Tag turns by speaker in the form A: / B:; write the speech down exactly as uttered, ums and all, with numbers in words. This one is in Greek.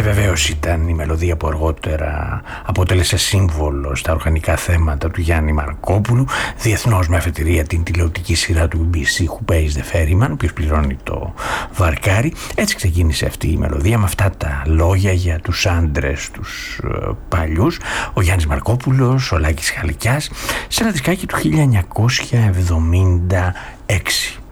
A: βεβαίως ήταν η μελωδία που αργότερα αποτέλεσε σύμβολο στα οργανικά θέματα του Γιάννη Μαρκόπουλου, διεθνώς με αφετηρία την τηλεοπτική σειρά του μπι μπι σι Who Pays the Ferryman, ο οποίος πληρώνει το βαρκάρι. Έτσι ξεκίνησε αυτή η μελωδία, με αυτά τα λόγια για τους άντρες τους ε, παλιούς. Ο Γιάννης Μαρκόπουλος, ο Λάκης Χαλικιάς, σε ένα δισκάκι του χίλια εννιακόσια εβδομήντα έξι.